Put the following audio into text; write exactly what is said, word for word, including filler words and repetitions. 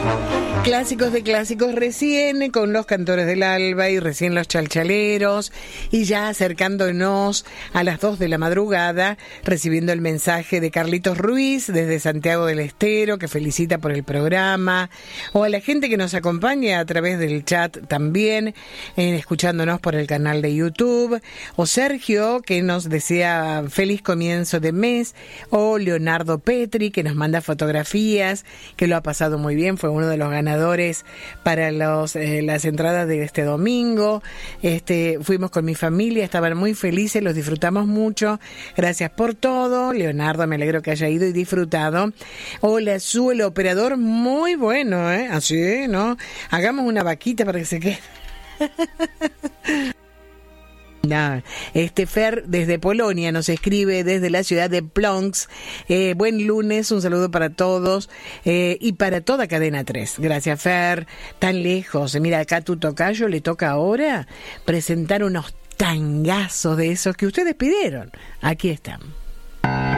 Clásicos de clásicos recién con los cantores del alba y recién los chalchaleros, y ya acercándonos a las dos de la madrugada, recibiendo el mensaje de Carlitos Ruiz desde Santiago del Estero, que felicita por el programa, o a la gente que nos acompaña a través del chat también, eh, escuchándonos por el canal de YouTube, o Sergio, que nos desea feliz comienzo de mes, o Leonardo Petri, que nos manda fotografías, que lo ha pasado muy bien, fue uno de los ganadores para los, eh, las entradas de este domingo. Este, fuimos con mi familia, estaban muy felices, los disfrutamos mucho. Gracias por todo, Leonardo, me alegro que haya ido y disfrutado. Hola, Su, el operador, muy bueno, ¿eh? Así, ¿no? Hagamos una vaquita para que se quede. No, este Fer desde Polonia nos escribe desde la ciudad de Plonsk. Eh, buen lunes, un saludo para todos eh, y para toda Cadena tres. Gracias, Fer, tan lejos. Mira, acá a tu tocayo le toca ahora presentar unos tangazos de esos que ustedes pidieron. Aquí están.